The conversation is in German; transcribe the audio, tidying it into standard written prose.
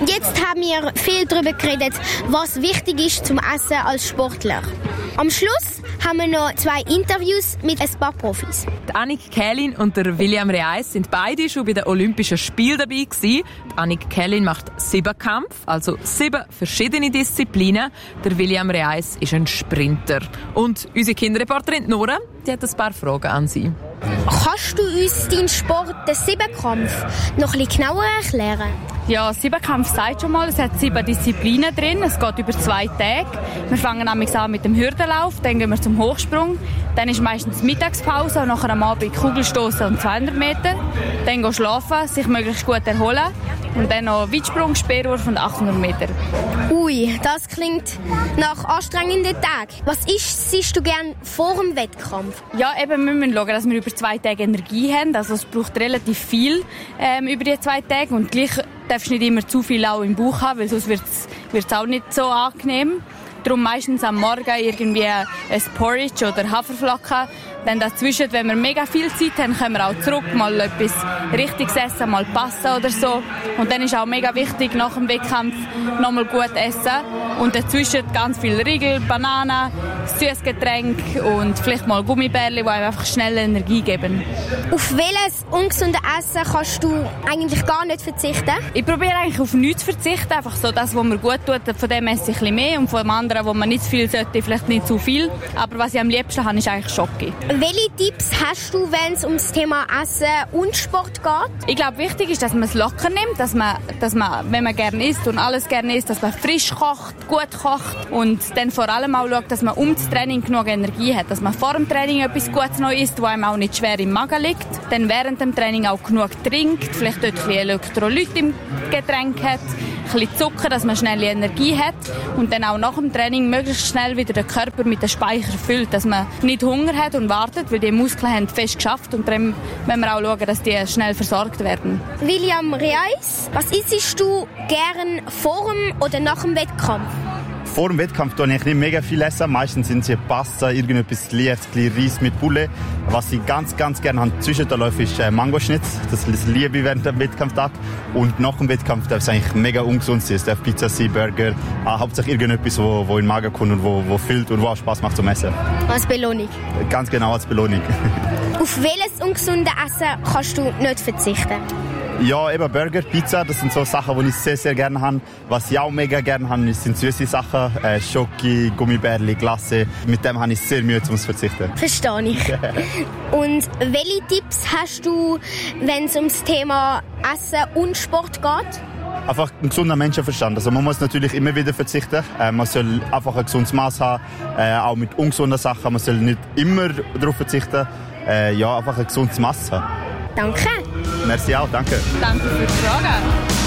Jetzt haben wir viel darüber geredet, was wichtig ist zum Essen als Sportler. Am Schluss haben wir noch 2 Interviews mit ein paar Profis. Annick Kählin und der William Reis sind beide schon bei den Olympischen Spielen dabei gewesen. Annick Kählin macht 7-Kampf, also 7 verschiedene Disziplinen. Der William Reis ist ein Sprinter. Und unsere Kinderreporterin Nora, die hat ein paar Fragen an sie. Kannst du uns deinen Sport, den 7-Kampf, noch ein bisschen genauer erklären? Ja, 7-Kampf sagt schon mal, es hat 7 Disziplinen drin. Es geht über 2 Tage. Wir fangen an mit dem Hürdenlauf, dann gehen wir zum Hochsprung. Dann ist meistens Mittagspause und nachher am Abend Kugelstoßen und 200 Meter. Dann gehen schlafen, sich möglichst gut erholen. Und dann noch Weitsprung, Speerwurf und 800 Meter. Ui, das klingt nach anstrengenden Tagen. Was isst du gern vor dem Wettkampf? Ja, eben, wir müssen schauen, dass wir über 2 Tage Energie haben. Also es braucht relativ viel über die 2 Tage. Und gleich darfst du nicht immer zu viel auch im Bauch haben, weil sonst wird es auch nicht so angenehm. Darum meistens am Morgen irgendwie ein Porridge oder Haferflocken. Dann dazwischen, wenn wir mega viel Zeit haben, können wir auch zurück mal etwas Richtiges essen, mal Pasta oder so. Und dann ist auch mega wichtig, nach dem Wettkampf nochmal gut essen. Und dazwischen ganz viel Riegel, Bananen, Süßgetränk und vielleicht mal Gummibärli, die einem einfach schnell Energie geben. Auf welches ungesunde Essen kannst du eigentlich gar nicht verzichten? Ich probiere eigentlich auf nichts zu verzichten. Einfach so das, was mir gut tut, von dem esse ich ein bisschen mehr. Und von dem anderen, wo man nicht zu viel sollte, vielleicht nicht zu viel. Aber was ich am liebsten habe, ist eigentlich Schoki. Welche Tipps hast du, wenn es um das Thema Essen und Sport geht? Ich glaube, wichtig ist, dass man es locker nimmt, dass man, wenn man gerne isst und alles gerne isst, dass man frisch kocht, gut kocht und dann vor allem auch schaut, dass man um das Training genug Energie hat, dass man vor dem Training etwas Gutes noch isst, was einem auch nicht schwer im Magen liegt, dann während dem Training auch genug trinkt, vielleicht dort ein bisschen Elektrolyt im Getränk hat, ein bisschen Zucker, dass man schnell Energie hat und dann auch nach dem Training möglichst schnell wieder den Körper mit dem Speicher füllt, dass man nicht Hunger hat und wartet, weil die Muskeln haben fest geschafft und dann müssen wir auch schauen, dass die schnell versorgt werden. William Reis, was isst du gern vor dem oder nach dem Wettkampf? Vor dem Wettkampf tue ich nicht mega viel essen. Meistens sind es Pasta, irgendetwas Leichtes, Reis mit Bulle. Was ich ganz, ganz gerne habe zwischen den Läufen ist Mangoschnitz. Das liebe ich während dem Wettkampftag. Und nach dem Wettkampf darf es eigentlich mega ungesund sein. Es darf Pizza sein, Burger. Hauptsächlich irgendetwas, wo in den Magen kommt und wo füllt und wo auch Spaß macht zum Essen. Als Belohnung? Ganz genau, als Belohnung. Auf welches ungesunde Essen kannst du nicht verzichten? Ja, eben Burger, Pizza, das sind so Sachen, die ich sehr, sehr gerne habe. Was ich auch mega gerne habe, sind süße Sachen. Schoki, Gummibärli, Glasse. Mit dem habe ich sehr Mühe, um zu verzichten. Verstehe ich. Und welche Tipps hast du, wenn es ums Thema Essen und Sport geht? Einfach ein gesunder Menschenverstand. Also man muss natürlich immer wieder verzichten. Man soll einfach ein gesundes Maß haben, auch mit ungesunden Sachen. Man soll nicht immer darauf verzichten. Ja, einfach ein gesundes Maß haben. Danke. Merci auch, danke. Danke für die Frage.